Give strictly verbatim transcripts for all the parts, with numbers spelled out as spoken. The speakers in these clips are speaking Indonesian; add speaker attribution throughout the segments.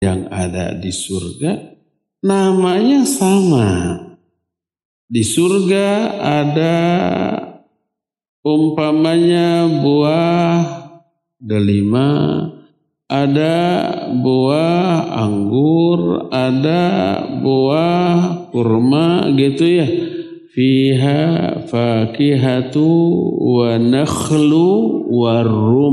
Speaker 1: yang ada di surga namanya sama. Di surga ada umpamanya buah delima, ada buah anggur, ada buah kurma gitu ya. Fiha fakihatu wa nakhlu wa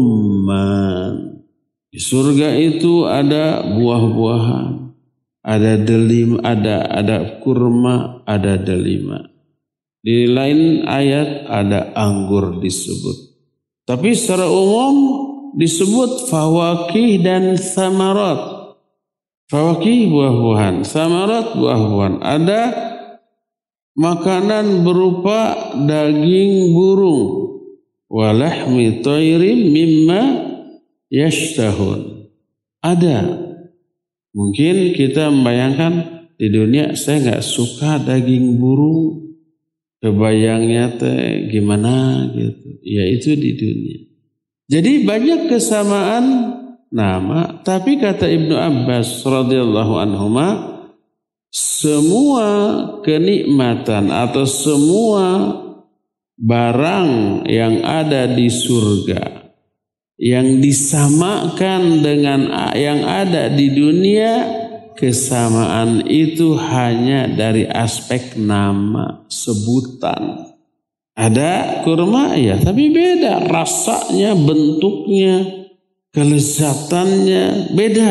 Speaker 1: rumman. Di surga itu ada buah-buahan, ada delima, ada ada kurma, ada delima. Di lain ayat ada anggur disebut. Tapi secara umum disebut fawakih dan samarat. Fawakih buah-buahan, samarat buah-buahan. Ada makanan berupa daging burung. Walahmi tayrim mimma yashtahun. Ada. Mungkin kita membayangkan di dunia saya nggak suka daging burung. Kebayangnya teh gimana gitu. Ya itu di dunia. Jadi banyak kesamaan nama. Tapi kata Ibnu Abbas radhiyallahu anhuma, semua kenikmatan atau semua barang yang ada di surga yang disamakan dengan yang ada di dunia, kesamaan itu hanya dari aspek nama, sebutan. Ada kurma ya, tapi beda rasanya, bentuknya, kelezatannya beda.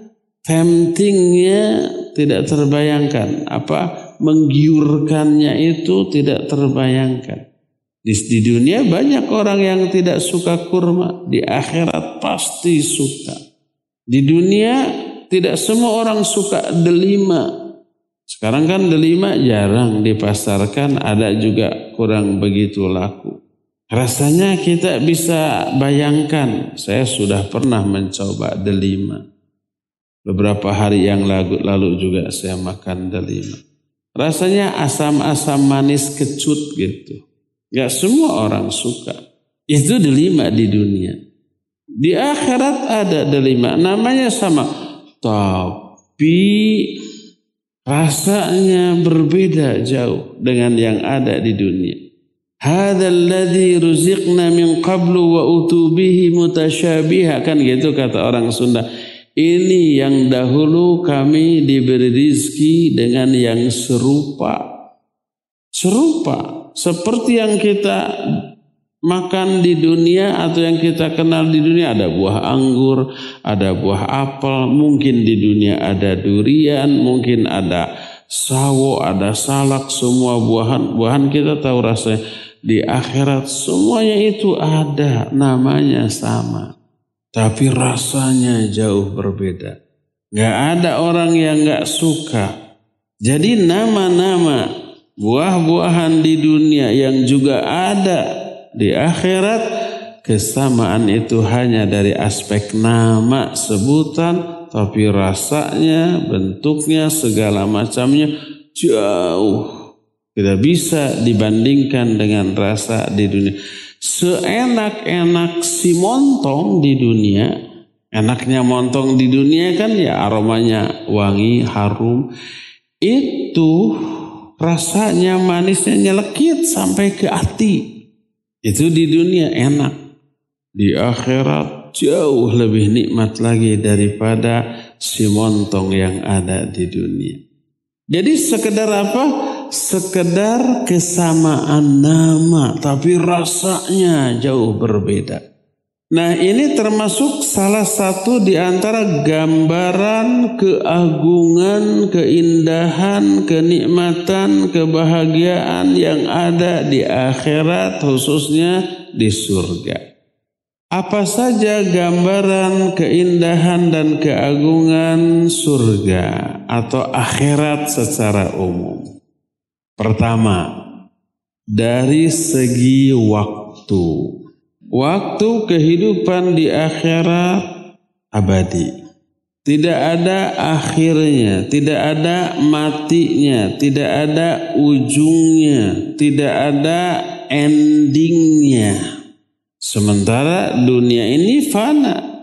Speaker 1: Temptingnya tidak terbayangkan, apa menggiurkannya itu tidak terbayangkan. Di, di dunia banyak orang yang tidak suka kurma, di akhirat pasti suka. Di dunia tidak semua orang suka delima. Sekarang kan delima jarang dipasarkan, ada juga kurang begitu laku. Rasanya kita bisa bayangkan, saya sudah pernah mencoba delima. Beberapa hari yang lalu, lalu juga saya makan delima. Rasanya asam-asam manis kecut gitu. Gak semua orang suka. Itu delima di dunia. Di akhirat ada delima, namanya sama. Tapi rasanya berbeda jauh dengan yang ada di dunia. Hadzal ladzi ruziqna min qablu wa utubihi mutasyabiha, kan gitu kata orang Sunda. Ini yang dahulu kami diberi rizki dengan yang serupa. Serupa. Seperti yang kita makan di dunia atau yang kita kenal di dunia, ada buah anggur, ada buah apel, mungkin di dunia ada durian, mungkin ada sawo, ada salak, semua buahan. Buahan kita tahu rasanya. Di akhirat semuanya itu ada, namanya sama. Tapi rasanya jauh berbeda. Gak ada orang yang gak suka. Jadi nama-nama buah-buahan di dunia yang juga ada di akhirat, kesamaan itu hanya dari aspek nama, sebutan, tapi rasanya, bentuknya, segala macamnya jauh. Tidak bisa dibandingkan dengan rasa di dunia. Seenak-enak si montong di dunia, enaknya montong di dunia kan ya aromanya wangi, harum. Itu rasanya manisnya nyelekit sampai ke hati. Itu di dunia enak. Di akhirat jauh lebih nikmat lagi daripada si montong yang ada di dunia. Jadi sekedar apa? Sekedar kesamaan nama, tapi rasanya jauh berbeda. Nah, ini termasuk salah satu di antara gambaran keagungan, keindahan, kenikmatan, kebahagiaan yang ada di akhirat, khususnya di surga. Apa saja gambaran keindahan dan keagungan surga atau akhirat secara umum? Pertama, dari segi waktu. Waktu kehidupan di akhirat abadi. Tidak ada akhirnya, tidak ada matinya, tidak ada ujungnya, tidak ada endingnya. Sementara dunia ini fana.